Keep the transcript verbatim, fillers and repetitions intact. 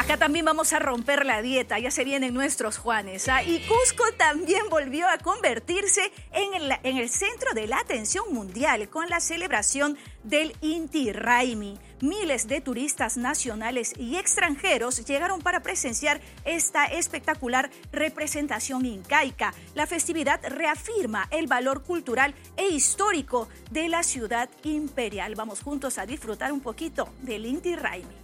Acá también vamos a romper la dieta, ya se vienen nuestros Juanes, ¿ah? Y Cusco también volvió a convertirse en el, en el centro de la atención mundial con la celebración del Inti Raymi. Miles de turistas nacionales y extranjeros llegaron para presenciar esta espectacular representación incaica. La festividad reafirma el valor cultural e histórico de la ciudad imperial. Vamos juntos a disfrutar un poquito del Inti Raymi.